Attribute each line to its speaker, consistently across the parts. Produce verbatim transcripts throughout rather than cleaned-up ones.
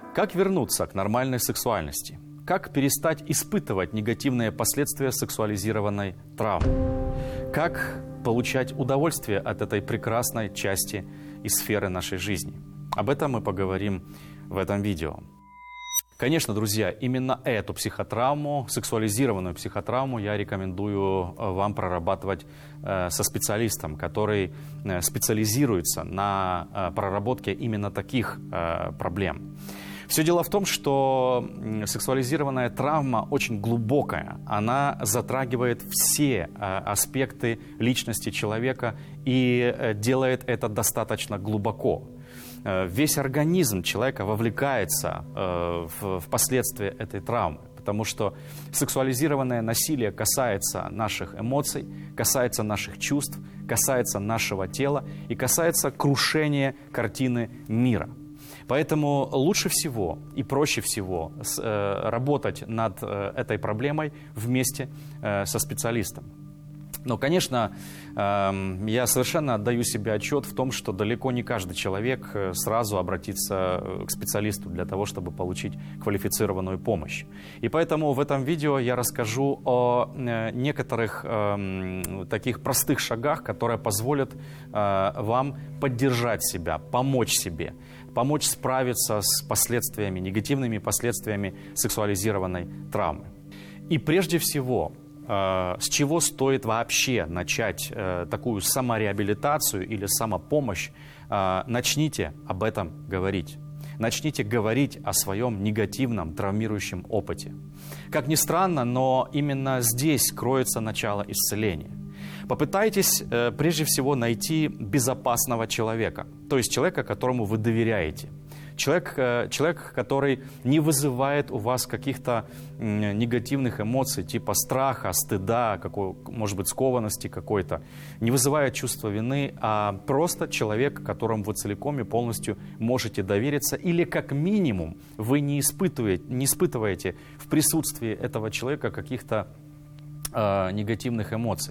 Speaker 1: Как вернуться к нормальной сексуальности? Как перестать испытывать негативные последствия сексуализированной травмы? Как получать удовольствие от этой прекрасной части и сферы нашей жизни? Об этом мы поговорим в этом видео. Конечно, друзья, именно эту психотравму, сексуализированную психотравму я рекомендую вам прорабатывать э, со специалистом, который э, специализируется на э, проработке именно таких э, проблем. Все дело в том, что сексуализированная травма очень глубокая. Она затрагивает все э, аспекты личности человека и э, делает это достаточно глубоко. Весь организм человека вовлекается э, в, в последствия этой травмы, потому что сексуализированное насилие касается наших эмоций, касается наших чувств, касается нашего тела и касается крушения картины мира. Поэтому лучше всего и проще всего с, э, работать над э, этой проблемой вместе э, со специалистом. Но, конечно, я совершенно отдаю себе отчет в том, что далеко не каждый человек сразу обратится к специалисту для того, чтобы получить квалифицированную помощь. И поэтому в этом видео я расскажу о некоторых таких простых шагах, которые позволят вам поддержать себя, помочь себе, помочь справиться с последствиями, негативными последствиями сексуализированной травмы. И прежде всего, с чего стоит вообще начать э, такую самореабилитацию или самопомощь, э, начните об этом говорить. Начните говорить о своем негативном, травмирующем опыте. Как ни странно, но именно здесь кроется начало исцеления. Попытайтесь э, прежде всего найти безопасного человека, то есть человека, которому вы доверяете. Человек, человек, который не вызывает у вас каких-то негативных эмоций, типа страха, стыда, какой, может быть, скованности какой-то, не вызывает чувства вины, а просто человек, которому вы целиком и полностью можете довериться, или как минимум вы не испытываете, не испытываете в присутствии этого человека каких-то э, негативных эмоций.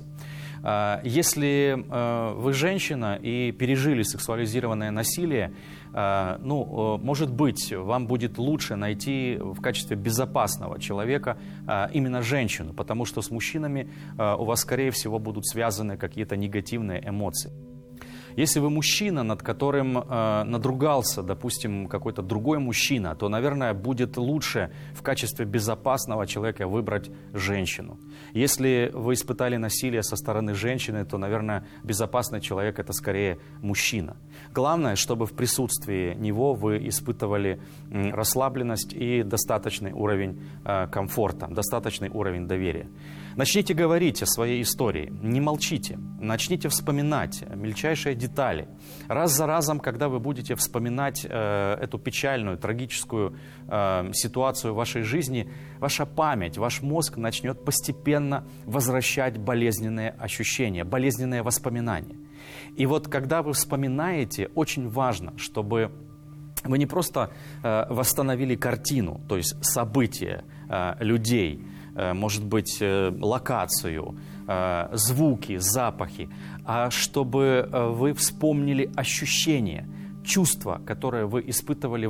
Speaker 1: Если э, вы женщина и пережили сексуализированное насилие, э, ну, может быть, вам будет лучше найти в качестве безопасного человека э, именно женщину, потому что с мужчинами э, у вас, скорее всего, будут связаны какие-то негативные эмоции. Если вы мужчина, над которым э, надругался, допустим, какой-то другой мужчина, то, наверное, будет лучше в качестве безопасного человека выбрать женщину. Если вы испытали насилие со стороны женщины, то, наверное, безопасный человек – это скорее мужчина. Главное, чтобы в присутствии него вы испытывали э, расслабленность и достаточный уровень э, комфорта, достаточный уровень доверия. Начните говорить о своей истории, не молчите, начните вспоминать мельчайшие детали. Раз за разом, когда вы будете вспоминать э, эту печальную, трагическую э, ситуацию в вашей жизни, ваша память, ваш мозг начнет постепенно возвращать болезненные ощущения, болезненные воспоминания. И вот когда вы вспоминаете, очень важно, чтобы вы не просто э, восстановили картину, то есть события, э, людей, может быть, локацию, звуки, запахи, а чтобы вы вспомнили ощущения, чувства, которые вы испытывали